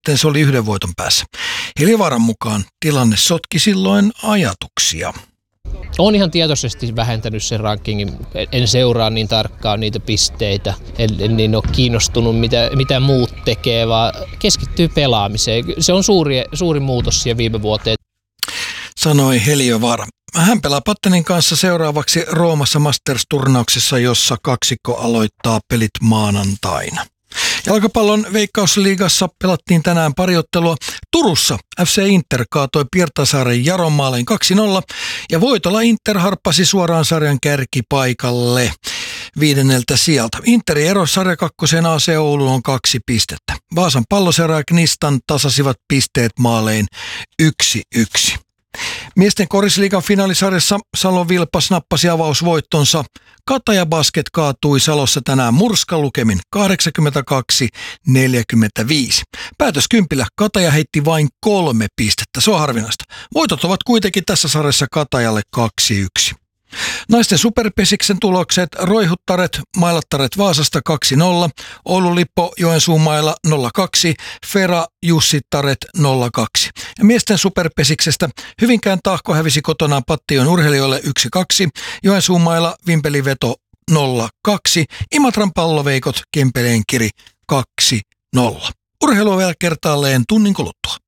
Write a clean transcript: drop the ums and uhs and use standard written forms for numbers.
sitten se oli 1 voiton päässä. Heliövaaran mukaan tilanne sotki silloin ajatuksia. Olen ihan tietoisesti vähentänyt sen rankingin. En seuraa niin tarkkaan niitä pisteitä. En niin ole kiinnostunut, mitä muut tekee, vaan keskittyy pelaamiseen. Se on suuri muutos siihen viime vuoteen. Sanoi Heliövaara. Hän pelaa Pattenin kanssa seuraavaksi Roomassa Masters-turnauksessa, jossa kaksikko aloittaa pelit maanantaina. Jalkapallon Veikkausliigassa pelattiin tänään pari ottelua. Turussa FC Inter kaatoi Pirtasaaren Jaron maalein 2-0 ja voitolla Inter harppasi suoraan sarjan kärkipaikalle 5. sijalta. Interin ero sarja 2 AC Ouluun on 2 pistettä. Vaasan Palloseura ja Knistan tasasivat pisteet maalein 1-1. Miesten korisliigan finaalisarjassa Salon Vilpas nappasi avausvoittonsa. Kataja Basket kaatui Salossa tänään murskalukemin 82-45. Päätöskympillä Kataja heitti vain 3 pistettä, se on harvinaista. Voitot ovat kuitenkin tässä sarjassa Katajalle 2-1. Naisten superpesiksen tulokset: Roihuttaret, Mailattaret Vaasasta 2-0, Oulun Lippo Joensuun mailla 0-2, Fera Jussittaret 0-2. Ja miesten superpesiksestä Hyvinkään Tahko hävisi kotonaan Pattion urheilijoille 1-2, Joensuun mailla Vimpeliveto 0-2, Imatran Palloveikot Kempeleenkiri 2-0. Urheilua vielä kertaalleen tunnin kuluttua.